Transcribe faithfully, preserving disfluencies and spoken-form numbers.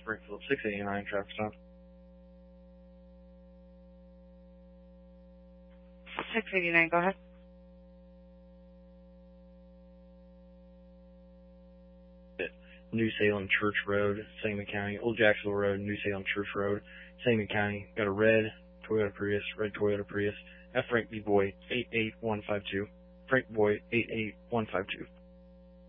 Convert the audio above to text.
Springfield six eighty-nine, traffic stop. six eighty-nine, go ahead. New Salem Church Road, Sangamon County, Old Jacksonville Road, New Salem Church Road, Sangamon County. Got a red Toyota Prius, red Toyota Prius, F Frank B. Boy eight eight one five two, Frank Boy eight eight one five two.